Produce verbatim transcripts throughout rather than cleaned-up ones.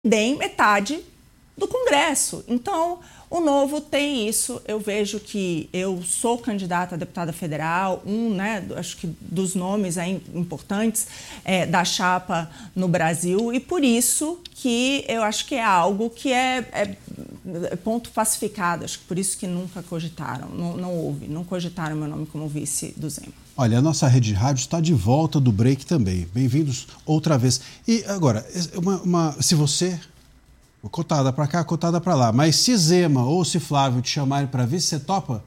deem metade do Congresso. Então, o Novo tem isso. Eu vejo que eu sou candidata a deputada federal, um, né, acho que dos nomes aí importantes é, da chapa no Brasil, e por isso que eu acho que é algo que é, é, é ponto pacificado. Acho que por isso que nunca cogitaram, não, não houve, não cogitaram meu nome como vice do Zema. Olha, a nossa rede de rádio está de volta do break também. Bem-vindos outra vez. E agora, uma, uma, se você... cotada para cá, cotada para lá. Mas se Zema ou se Flávio te chamarem para vice, você topa?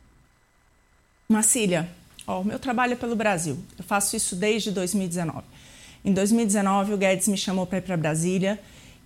Marcília, ó, o meu trabalho é pelo Brasil. Eu faço isso desde dois mil e dezenove. Em dois mil e dezenove, o Guedes me chamou para ir para Brasília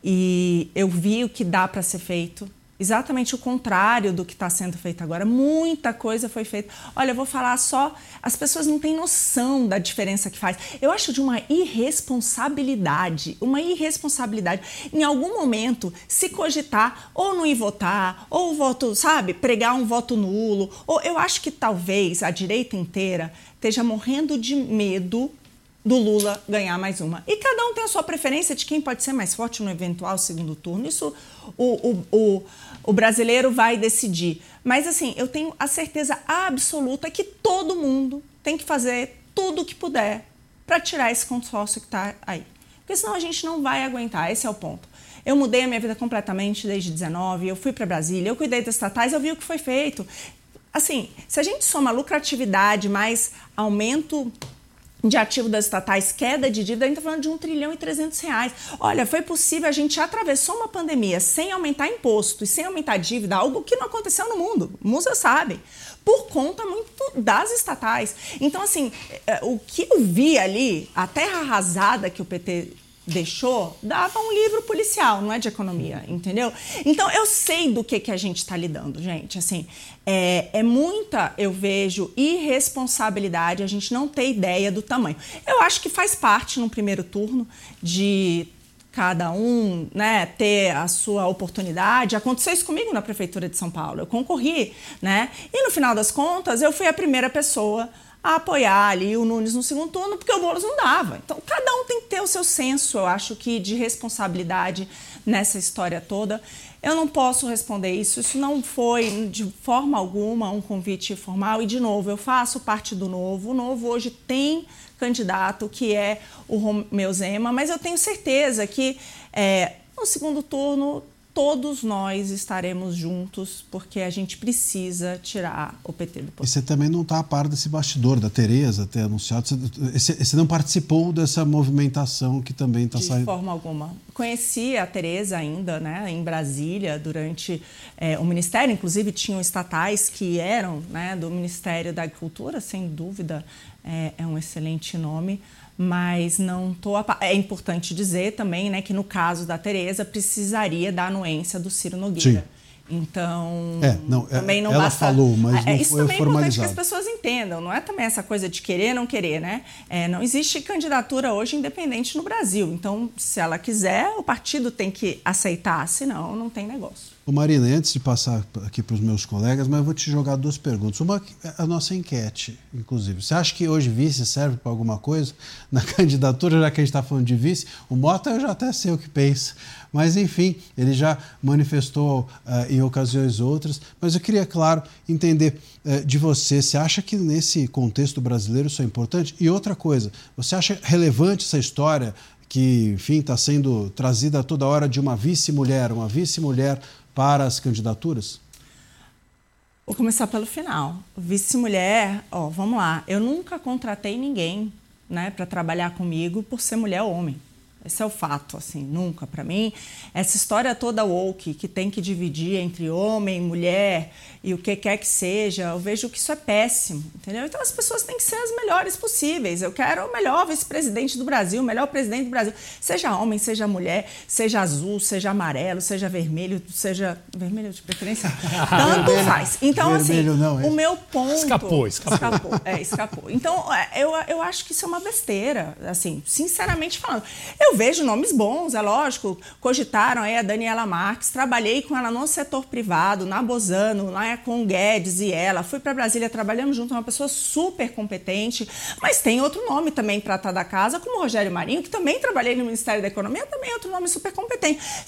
e eu vi o que dá para ser feito. Exatamente o contrário do que está sendo feito agora. Muita coisa foi feita. Olha, eu vou falar só... As pessoas não têm noção da diferença que faz. Eu acho de uma irresponsabilidade, uma irresponsabilidade. Em algum momento, se cogitar ou não ir votar, ou o voto, sabe, pregar um voto nulo. Ou eu acho que talvez a direita inteira esteja morrendo de medo do Lula ganhar mais uma. E cada um tem a sua preferência de quem pode ser mais forte no eventual segundo turno. Isso o, o, o, o brasileiro vai decidir. Mas, assim, eu tenho a certeza absoluta que todo mundo tem que fazer tudo o que puder para tirar esse consórcio que está aí. Porque senão a gente não vai aguentar. Esse é o ponto. Eu mudei a minha vida completamente desde dezenove, eu fui para Brasília, eu cuidei das estatais, eu vi o que foi feito. Assim, se a gente soma lucratividade mais aumento de ativo das estatais, queda de dívida, a gente está falando de um trilhão e trezentos reais. Olha, foi possível, a gente atravessou uma pandemia sem aumentar imposto e sem aumentar dívida, algo que não aconteceu no mundo, o Musa sabe, por conta muito das estatais. Então, assim, o que eu vi ali, a terra arrasada que o P T deixou, dava um livro policial, não é de economia, entendeu? Então, eu sei do que, que a gente está lidando, gente, assim, é, é muita, eu vejo, irresponsabilidade, a gente não ter ideia do tamanho. Eu acho que faz parte, no primeiro turno, de cada um, né, ter a sua oportunidade. Aconteceu isso comigo na Prefeitura de São Paulo, eu concorri, né, e no final das contas, eu fui a primeira pessoa a apoiar ali o Nunes no segundo turno, porque o Boulos não dava. Então, cada um tem que ter o seu senso, eu acho que, de responsabilidade nessa história toda. Eu não posso responder isso, isso não foi, de forma alguma, um convite formal. E, de novo, eu faço parte do Novo. O Novo hoje tem candidato, que é o Romeu Zema, mas eu tenho certeza que, é, no segundo turno, todos nós estaremos juntos, porque a gente precisa tirar o P T do poder. E você também não está a par desse bastidor da Tereza ter anunciado, você, você não participou dessa movimentação que também está saindo? De forma alguma. Conheci a Tereza ainda, né, em Brasília, durante é, o Ministério, inclusive tinham estatais que eram, né, do Ministério da Agricultura, sem dúvida é, é um excelente nome, mas não tô a... É importante dizer também, né, que no caso da Tereza precisaria da anuência do Ciro Nogueira. Sim. Então, é, não, também não ela basta... falou, mas não é, isso foi também formalizado. É importante que as pessoas entendam, não é também essa coisa de querer não querer, né? É, não existe candidatura hoje independente no Brasil. Então, se ela quiser, o partido tem que aceitar, senão não tem negócio. Ô Marina, antes de passar aqui para os meus colegas, mas eu vou te jogar duas perguntas. Uma, a nossa enquete, inclusive. Você acha que hoje vice serve para alguma coisa na candidatura, já que a gente está falando de vice? O Mota eu já até sei o que pensa, mas enfim, ele já manifestou uh, em ocasiões outras. Mas eu queria, claro, entender uh, de você. Você acha que nesse contexto brasileiro isso é importante? E outra coisa, você acha relevante essa história que, enfim, está sendo trazida a toda hora de uma vice-mulher, uma vice-mulher para as candidaturas? Vou começar pelo final. Vice-mulher, ó, vamos lá. Eu nunca contratei ninguém, né, para trabalhar comigo por ser mulher ou homem. Esse é o fato, assim, nunca. Para mim, essa história toda woke, que tem que dividir entre homem, mulher e o que quer que seja, eu vejo que isso é péssimo, entendeu? Então as pessoas têm que ser as melhores possíveis. Eu quero o melhor vice-presidente do Brasil, o melhor presidente do Brasil. Seja homem, seja mulher, seja azul, seja amarelo, seja vermelho, seja... Vermelho de preferência? Tanto faz. Então, vermelho, assim, não, é? o meu ponto... Escapou, escapou. Escapou, é, escapou. Então, eu, eu acho que isso é uma besteira, assim, sinceramente falando. Eu vejo nomes bons, é lógico. Cogitaram aí a Daniela Marques, trabalhei com ela no setor privado, na Bozano, lá com o Guedes e ela. Fui para Brasília, trabalhamos junto, uma pessoa super competente. Mas tem outro nome também para estar da casa, como o Rogério Marinho, que também trabalhei no Ministério da Economia, também é outro nome super competente.